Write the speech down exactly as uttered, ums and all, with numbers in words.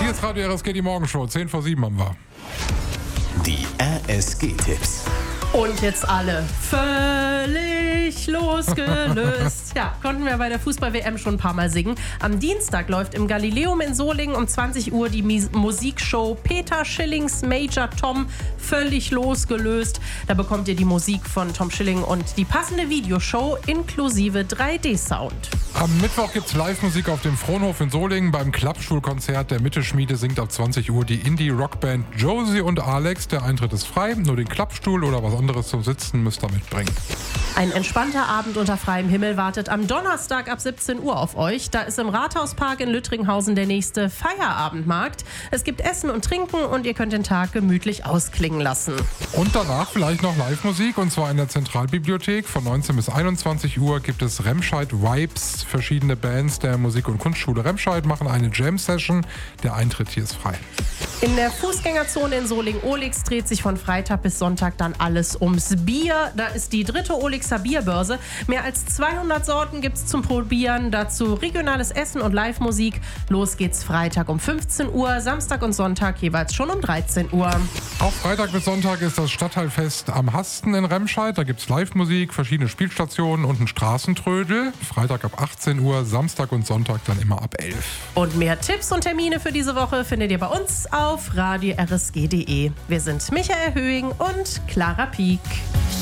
Hier ist Radio R S G, die Morgenshow. zehn vor sieben haben wir. Die R S G-Tipps. Und jetzt alle völlig losgelöst. Ja, konnten wir bei der Fußball-W M schon ein paar Mal singen. Am Dienstag läuft im Galileum in Solingen um zwanzig Uhr die Mies- Musikshow Peter Schillings Major Tom völlig losgelöst. Da bekommt ihr die Musik von Tom Schilling und die passende Videoshow inklusive drei D-Sound. Am Mittwoch gibt's Live-Musik auf dem Frohnhof in Solingen. Beim Klappstuhlkonzert der Mittelschmiede singt ab zwanzig Uhr die Indie-Rockband Josie und Alex. Der Eintritt ist frei. Nur den Klappstuhl oder was anderes zum Sitzen müsst ihr mitbringen. Ein entspannter Abend unter freiem Himmel wartet am Donnerstag ab siebzehn Uhr auf euch. Da ist im Rathauspark in Lüttringhausen der nächste Feierabendmarkt. Es gibt Essen und Trinken und ihr könnt den Tag gemütlich ausklingen lassen. Und danach vielleicht noch Live-Musik, und zwar in der Zentralbibliothek. Von neunzehn bis einundzwanzig Uhr gibt es Remscheid Vibes. Verschiedene Bands der Musik- und Kunstschule Remscheid machen eine Jam-Session. Der Eintritt hier ist frei. In der Fußgängerzone in Solingen-Olix dreht sich von Freitag bis Sonntag dann alles ums Bier. Da ist die dritte Olixer Bierbörse. Mehr als zweihundert Sorten gibt's zum Probieren. Dazu regionales Essen und Live-Musik. Los geht's Freitag um fünfzehn Uhr, Samstag und Sonntag jeweils schon um dreizehn Uhr. Auch Freitag bis Sonntag ist das Stadtteilfest am Hasten in Remscheid. Da gibt's Live-Musik, verschiedene Spielstationen und einen Straßentrödel. Freitag ab achtzehn Uhr, Samstag und Sonntag dann immer ab elf. Und mehr Tipps und Termine für diese Woche findet ihr bei uns auf radio r s g punkt d e. Wir sind Michael Höhing und Clara Pieck.